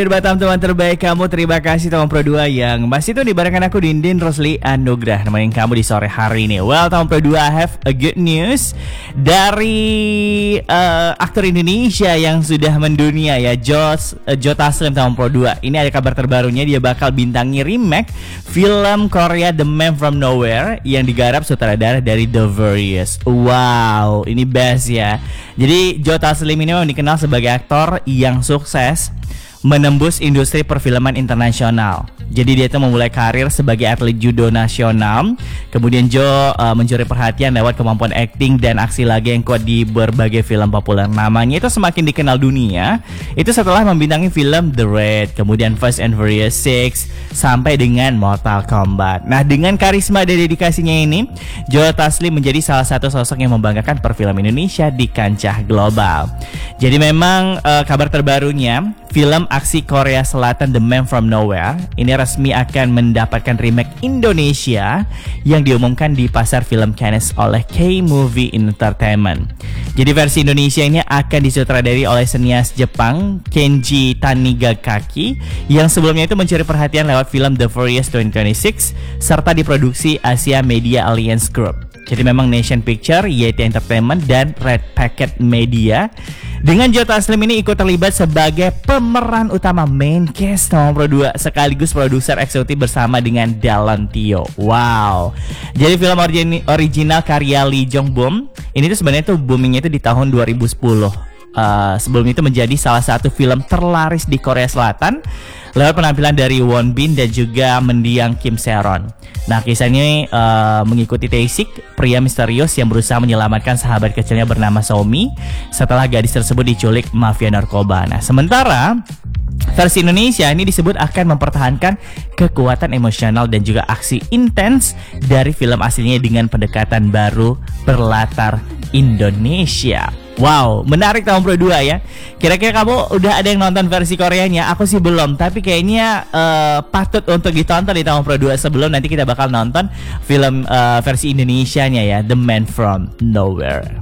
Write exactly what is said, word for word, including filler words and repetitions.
Teman-teman terbaik kamu, terima kasih Tahun Pro dua yang masih tuh dibarengkan aku Dindin Rosli Anugrah nemenin kamu di sore hari ini. Well, Tahun Pro dua I have a good news dari uh, aktor Indonesia yang sudah mendunia ya, Jos, uh, Joe Taslim Tahun Pro dua. Ini ada kabar terbarunya, dia bakal bintangi remake film Korea The Man From Nowhere yang digarap sutradara dari The Various. Wow, ini best ya. Jadi Joe Taslim ini memang dikenal sebagai aktor yang sukses menembus industri perfilman internasional. Jadi dia itu memulai karir sebagai atlet judo nasional. Kemudian Joe uh, mencuri perhatian lewat kemampuan akting dan aksi laga yang kuat di berbagai film populer. Namanya itu semakin dikenal dunia itu setelah membintangi film The Raid, kemudian Fast and Furious six, sampai dengan Mortal Kombat. Nah, dengan karisma dan dedikasinya ini, Joe Taslim menjadi salah satu sosok yang membanggakan perfilm Indonesia di kancah global. Jadi memang uh, kabar terbarunya, film aksi Korea Selatan The Man From Nowhere ini resmi akan mendapatkan remake Indonesia yang diumumkan di pasar film Cannes oleh K-Movie Entertainment. Jadi versi Indonesia ini akan disutradari oleh senias Jepang Kenji Tanigakaki yang sebelumnya itu mencuri perhatian lewat film The Furious dua ribu dua puluh enam serta diproduksi Asia Media Alliance Group. Jadi memang Nation Picture, Yeti Entertainment, dan Red Packet Media. Dengan Joe Taslim ini ikut terlibat sebagai pemeran utama main cast Tahun Pro dua sekaligus produser eksekutif bersama dengan Dallon Tio. Wow. Jadi film origin- original karya Lee Jong Bum ini tuh sebenarnya tuh boomingnya itu di tahun dua ribu sepuluh. Uh, sebelum itu menjadi salah satu film terlaris di Korea Selatan lewat penampilan dari Won Bin dan juga mendiang Kim Seron. Nah, kisah ini uh, mengikuti Tae-sik, pria misterius yang berusaha menyelamatkan sahabat kecilnya bernama Somi setelah gadis tersebut diculik mafia narkoba. Nah, sementara versi Indonesia ini disebut akan mempertahankan kekuatan emosional dan juga aksi intens dari film aslinya dengan pendekatan baru berlatar Indonesia. Wow, menarik Tahun Pro dua ya. Kira-kira kamu udah ada yang nonton versi Koreanya? Aku sih belum, tapi kayaknya uh, patut untuk ditonton di Tahun Pro dua sebelum nanti kita bakal nonton film uh, versi Indonesianya ya, The Man From Nowhere.